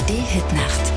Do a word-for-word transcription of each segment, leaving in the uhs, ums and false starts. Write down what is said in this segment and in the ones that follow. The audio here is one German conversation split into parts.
R D-Hitnacht.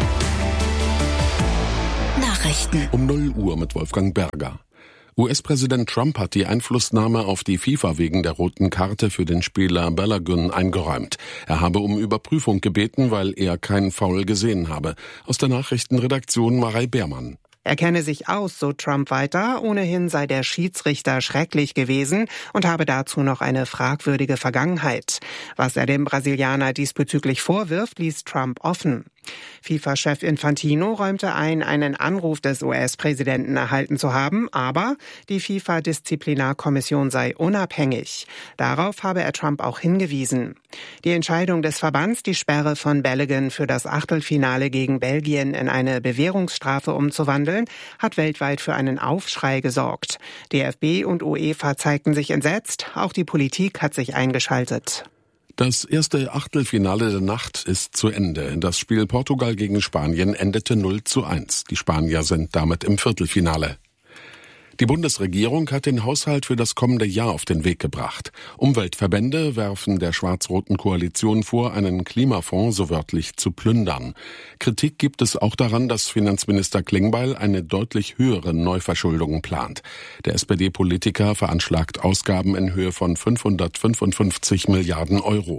Nachrichten. Um null Uhr mit Wolfgang Berger. U S-Präsident Trump hat die Einflussnahme auf die FIFA wegen der roten Karte für den Spieler Balogun eingeräumt. Er habe um Überprüfung gebeten, weil er keinen Foul gesehen habe. Aus der Nachrichtenredaktion Marei Beermann. Er kenne sich aus, so Trump weiter. Ohnehin sei der Schiedsrichter schrecklich gewesen und habe dazu noch eine fragwürdige Vergangenheit. Was er dem Brasilianer diesbezüglich vorwirft, ließ Trump offen. FIFA-Chef Infantino räumte ein, einen Anruf des U S-Präsidenten erhalten zu haben, aber die FIFA-Disziplinarkommission sei unabhängig. Darauf habe er Trump auch hingewiesen. Die Entscheidung des Verbands, die Sperre von Balogun für das Achtelfinale gegen Belgien in eine Bewährungsstrafe umzuwandeln, hat weltweit für einen Aufschrei gesorgt. D F B und UEFA zeigten sich entsetzt, auch die Politik hat sich eingeschaltet. Das erste Achtelfinale der Nacht ist zu Ende. Das Spiel Portugal gegen Spanien endete null zu eins. Die Spanier sind damit im Viertelfinale. Die Bundesregierung hat den Haushalt für das kommende Jahr auf den Weg gebracht. Umweltverbände werfen der schwarz-roten Koalition vor, einen Klimafonds so wörtlich zu plündern. Kritik gibt es auch daran, dass Finanzminister Klingbeil eine deutlich höhere Neuverschuldung plant. Der S P D-Politiker veranschlagt Ausgaben in Höhe von fünfhundertfünfundfünfzig Milliarden Euro.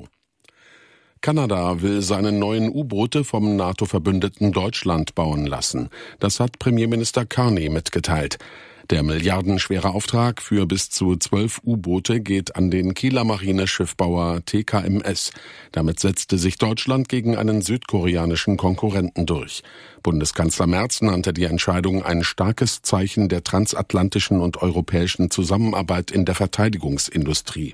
Kanada will seine neuen U-Boote vom NATO-Verbündeten Deutschland bauen lassen. Das hat Premierminister Carney mitgeteilt. Der milliardenschwere Auftrag für bis zu zwölf U-Boote geht an den Kieler Marineschiffbauer T K M S. Damit setzte sich Deutschland gegen einen südkoreanischen Konkurrenten durch. Bundeskanzler Merz nannte die Entscheidung ein starkes Zeichen der transatlantischen und europäischen Zusammenarbeit in der Verteidigungsindustrie.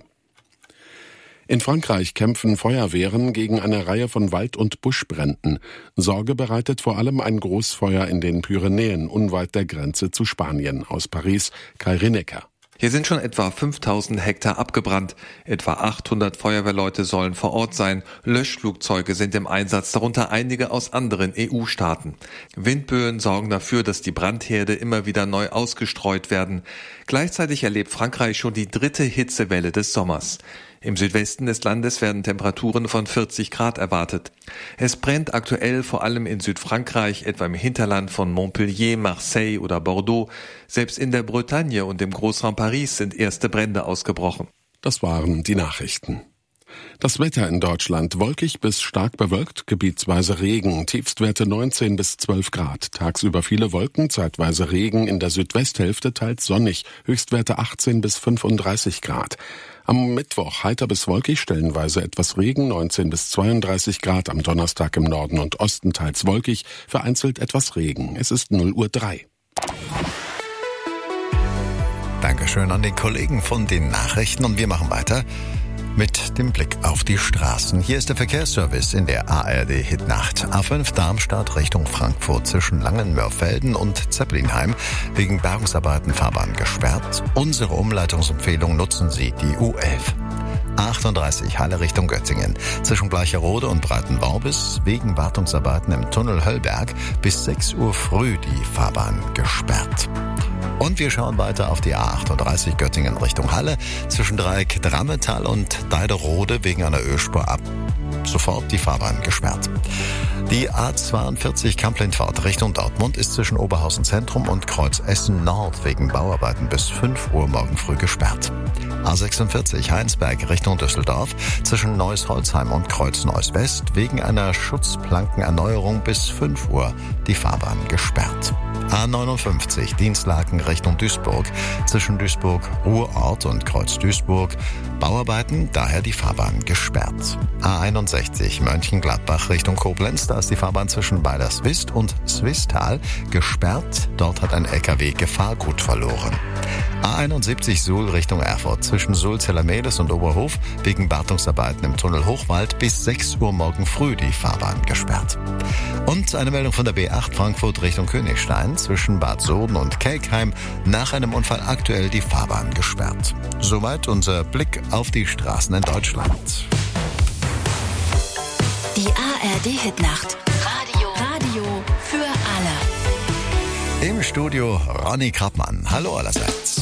In Frankreich kämpfen Feuerwehren gegen eine Reihe von Wald- und Buschbränden. Sorge bereitet vor allem ein Großfeuer in den Pyrenäen, unweit der Grenze zu Spanien. Aus Paris, Kai Rinecker. Hier sind schon etwa fünftausend Hektar abgebrannt. Etwa achthundert Feuerwehrleute sollen vor Ort sein. Löschflugzeuge sind im Einsatz, darunter einige aus anderen E U-Staaten. Windböen sorgen dafür, dass die Brandherde immer wieder neu ausgestreut werden. Gleichzeitig erlebt Frankreich schon die dritte Hitzewelle des Sommers. Im Südwesten des Landes werden Temperaturen von vierzig Grad erwartet. Es brennt aktuell vor allem in Südfrankreich, etwa im Hinterland von Montpellier, Marseille oder Bordeaux. Selbst in der Bretagne und im Großraum Paris sind erste Brände ausgebrochen. Das waren die Nachrichten. Das Wetter in Deutschland: wolkig bis stark bewölkt, gebietsweise Regen, Tiefstwerte neunzehn bis zwölf Grad. Tagsüber viele Wolken, zeitweise Regen, in der Südwesthälfte teils sonnig, Höchstwerte achtzehn bis fünfunddreißig Grad. Am Mittwoch heiter bis wolkig, stellenweise etwas Regen, neunzehn bis zweiunddreißig Grad. Am Donnerstag im Norden und Osten teils wolkig, vereinzelt etwas Regen. Es ist null Uhr drei. Dankeschön an den Kollegen von den Nachrichten und wir machen weiter mit dem Blick auf die Straßen. Hier ist der Verkehrsservice in der A R D-Hitnacht. A fünf Darmstadt Richtung Frankfurt zwischen Langenmörfelden und Zeppelinheim wegen Bergungsarbeiten Fahrbahn gesperrt. Unsere Umleitungsempfehlung: nutzen Sie die U elf. A achtunddreißig Halle Richtung Göttingen. Zwischen Bleicherode und Breitenbaubis wegen Wartungsarbeiten im Tunnel Höllberg bis sechs Uhr früh die Fahrbahn gesperrt. Und wir schauen weiter auf die A achtunddreißig Göttingen Richtung Halle zwischen Dreieck Drammetal und Deiderode wegen einer Ölspur ab sofort die Fahrbahn gesperrt. Die A zweiundvierzig Kamp-Lindfort Richtung Dortmund ist zwischen Oberhausen Zentrum und Kreuz Essen Nord wegen Bauarbeiten bis fünf Uhr morgen früh gesperrt. A sechsundvierzig Heinsberg Richtung Düsseldorf zwischen Neuss-Holzheim und Kreuz Neuss West wegen einer Schutzplankenerneuerung bis fünf Uhr die Fahrbahn gesperrt. A neunundfünfzig Dienstlaken Richtung Duisburg zwischen Duisburg Ruhrort und Kreuz Duisburg Bauarbeiten, daher die Fahrbahn gesperrt. A einundsechzig Mönchengladbach Richtung Koblenz, da ist die Fahrbahn zwischen Weilerswist und Swistal gesperrt. Dort hat ein L K W Gefahrgut verloren. A einundsiebzig Suhl Richtung Erfurt zwischen Suhl-Zellermedes und Oberhof wegen Wartungsarbeiten im Tunnel Hochwald bis sechs Uhr morgen früh die Fahrbahn gesperrt. Und eine Meldung von der B acht Frankfurt Richtung Königstein zwischen Bad Soden und Kelkheim nach einem Unfall aktuell die Fahrbahn gesperrt. Soweit unser Blick auf die Straßen in Deutschland. Die A R D-Hitnacht. Radio. Radio für alle. Im Studio Ronny Krappmann. Hallo allerseits.